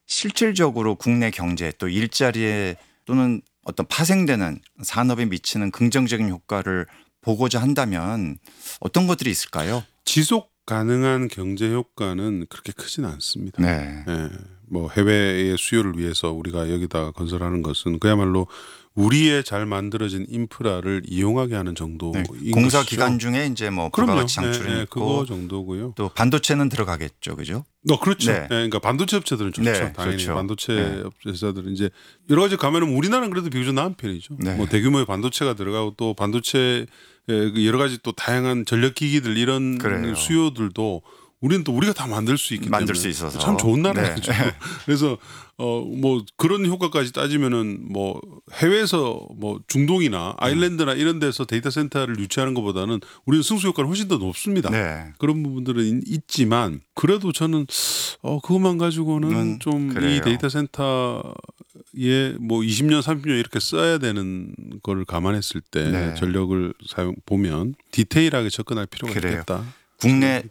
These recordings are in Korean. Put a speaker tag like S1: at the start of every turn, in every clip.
S1: 실질적으로 국내 경제 또 일자리에 또는 어떤 파생되는 산업에 미치는 긍정적인 효과를 보고자 한다면 어떤 것들이 있을까요?
S2: 지속 가능한 경제 효과는 그렇게 크진 않습니다.
S1: 네.
S2: 뭐 해외의 수요를 위해서 우리가 여기다 건설하는 것은 그야말로 우리의 잘 만들어진 인프라를 이용하게 하는 정도인
S1: 공사
S2: 것이죠.
S1: 기간 중에 이제 뭐
S2: 그럼요.
S1: 부가가치 창출은 있고
S2: 그거 정도고요.
S1: 또 반도체는 들어가겠죠, 그죠?
S2: 그렇죠.
S1: 네.
S2: 그러니까 반도체 업체들은 좋죠.
S1: 네,
S2: 당연히
S1: 그렇죠.
S2: 반도체 회사들은 이제 여러 가지 가면은 우리나라는 그래도 비교적 나은 편이죠.
S1: 네.
S2: 뭐 대규모의 반도체가 들어가고 또 반도체 여러 가지 또 다양한 전력 기기들 이런
S1: 그래요.
S2: 수요들도 우리는 또 우리가 다 만들 수 있기
S1: 만들
S2: 때문에
S1: 수 있어서
S2: 참 좋은 나라죠.
S1: 네.
S2: 그래서 뭐 그런 효과까지 따지면은 뭐 해외에서 뭐 중동이나 아일랜드나 이런 데서 데이터 센터를 유치하는 것보다는 우리는 승수 효과는 훨씬 더 높습니다.
S1: 네.
S2: 그런 부분들은 있지만 그래도 저는 그것만 가지고는 좀
S1: 그래요.
S2: 이 데이터 센터에 뭐 20년 30년 이렇게 써야 되는 걸 감안했을 때
S1: 네.
S2: 전력을 보면 디테일하게 접근할 필요가
S1: 그래요.
S2: 있겠다.
S1: 국내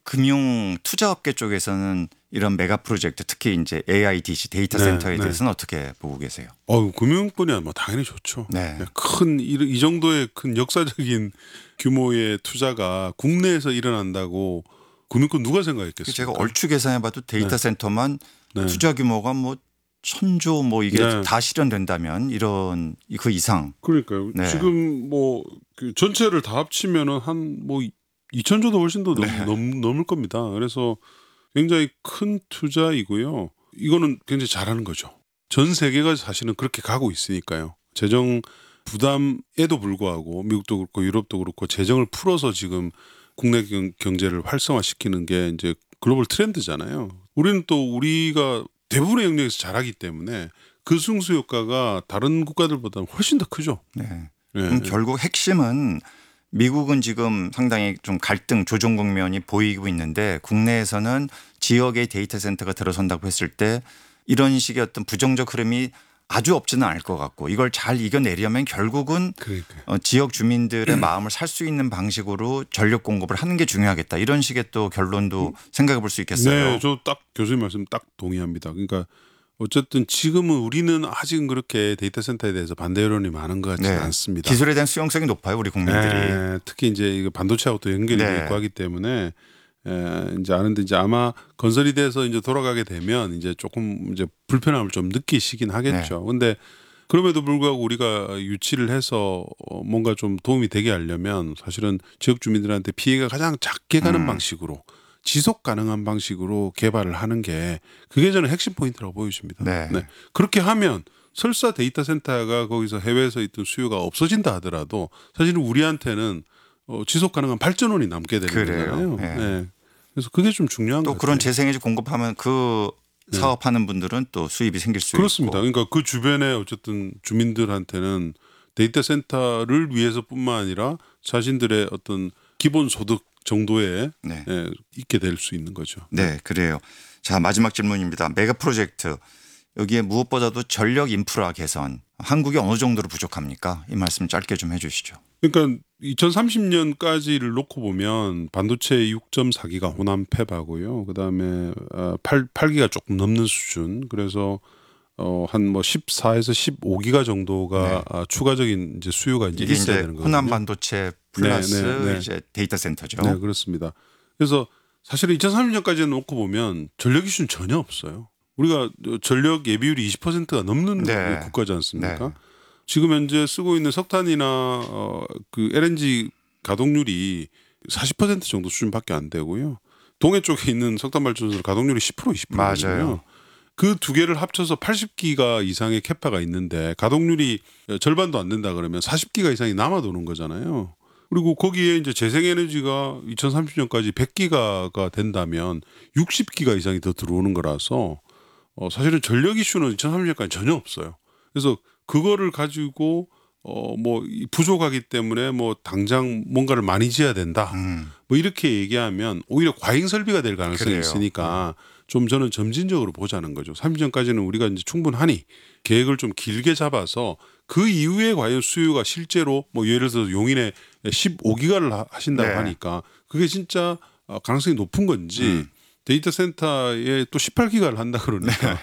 S1: 금융 투자업계 쪽에서는 이런 메가 프로젝트 특히 이제 AIDC 데이터
S2: 네,
S1: 센터에
S2: 네.
S1: 대해서는 어떻게 보고 계세요?
S2: 금융권이야 뭐 당연히 좋죠.
S1: 네.
S2: 큰 이 정도의 큰 역사적인 규모의 투자가 국내에서 일어난다고 금융권 누가 생각했겠어요?
S1: 제가 얼추 계산해봐도 데이터 센터만
S2: 네.
S1: 투자 규모가 뭐 1,000조 뭐 이게
S2: 네.
S1: 다 실현된다면 이런 그 이상.
S2: 그러니까요.
S1: 네.
S2: 지금 뭐 그 전체를 다 합치면은 한 뭐 2,000조도 훨씬 더 넘을 겁니다. 그래서 굉장히 큰 투자이고요. 이거는 굉장히 잘하는 거죠. 전 세계가 사실은 그렇게 가고 있으니까요. 재정 부담에도 불구하고 미국도 그렇고 유럽도 그렇고 재정을 풀어서 지금 국내 경제를 활성화시키는 게 이제 글로벌 트렌드잖아요. 우리는 또 우리가 대부분의 영역에서 잘하기 때문에 그 승수 효과가 다른 국가들보다는 훨씬 더 크죠.
S1: 네. 그럼 결국 핵심은 미국은 지금 상당히 좀 갈등 조정 국면이 보이고 있는데 국내에서는 지역의 데이터 센터가 들어선다고 했을 때 이런 식의 어떤 부정적 흐름이 아주 없지는 않을 것 같고 이걸 잘 이겨내려면 결국은 지역 주민들의 마음을 살 수 있는 방식으로 전력 공급을 하는 게 중요하겠다. 이런 식의 또 결론도 생각해 볼 수 있겠어요.
S2: 네, 저 딱 교수님 말씀 딱 동의합니다. 그러니까 어쨌든 지금은 우리는 아직은 그렇게 데이터 센터에 대해서 반대 여론이 많은 것 같지는 않습니다.
S1: 기술에 대한 수용성이 높아요, 우리 국민들이.
S2: 네, 특히 이제 이거 반도체하고 또 연결이 돼 있고 하기 때문에 이제 아는데 이제 아마 건설이 돼서 이제 돌아가게 되면 이제 조금 이제 불편함을 좀 느끼시긴 하겠죠. 근데 그럼에도 불구하고 우리가 유치를 해서 뭔가 좀 도움이 되게 하려면 사실은 지역 주민들한테 피해가 가장 작게 가는 방식으로 지속 가능한 방식으로 개발을 하는 게 그게 저는 핵심 포인트라고 보여집니다.
S1: 네.
S2: 그렇게 하면 설사 데이터 센터가 거기서 해외에서 있던 수요가 없어진다 하더라도 사실은 우리한테는 지속 가능한 발전원이 남게 되는 거잖아요. 네. 그래서 그게 좀 중요한 것
S1: 또
S2: 같아요.
S1: 그런 재생에너지 공급하면 그 사업하는 분들은 또 수입이 생길 수
S2: 그렇습니다.
S1: 있고.
S2: 그러니까 그 주변에 어쨌든 주민들한테는 데이터 센터를 위해서뿐만 아니라 자신들의 어떤 기본 소득 정도에 있게 될 수 있는 거죠.
S1: 네, 그래요. 자, 마지막 질문입니다. 메가 프로젝트 여기에 무엇보다도 전력 인프라 개선 한국이 어느 정도로 부족합니까? 이 말씀 짧게 좀 해 주시죠.
S2: 그러니까 2030년까지를 놓고 보면 반도체 6.4기가 호남 팹하고요. 그다음에 8기가 조금 넘는 수준. 그래서 한 뭐 14에서 15기가 정도가 추가적인 이제 수요가 이제 있어야 되는 거거든요.
S1: 호남 반도체 플러스 이제 데이터 센터죠.
S2: 네, 그렇습니다. 그래서 사실은 2030년까지 놓고 보면 전력 이슈는 전혀 없어요. 우리가 전력 예비율이 20%가 넘는 국가지 않습니까? 지금 현재 쓰고 있는 석탄이나 그 LNG 가동률이 40% 정도 수준밖에 안 되고요. 동해 쪽에 있는 석탄 발전소 가동률이 10%
S1: 맞아요.
S2: 그 두 개를 합쳐서 80기가 이상의 캐파가 있는데 가동률이 절반도 안 된다 그러면 40기가 이상이 남아 도는 거잖아요. 그리고 거기에 이제 재생에너지가 2030년까지 100기가가 된다면 60기가 이상이 더 들어오는 거라서 사실은 전력 이슈는 2030년까지 전혀 없어요. 그래서 그거를 가지고 뭐 부족하기 때문에 뭐 당장 뭔가를 많이 지어야 된다. 뭐 이렇게 얘기하면 오히려 과잉 설비가 될 가능성이 있으니까 좀 저는 점진적으로 보자는 거죠. 30년까지는 우리가 이제 충분하니 계획을 좀 길게 잡아서 그 이후에 과연 수요가 실제로 뭐 예를 들어서 용인에 15기가를 하신다고 하니까 그게 진짜 가능성이 높은 건지 데이터 센터에 또 18기가를 한다 그러니까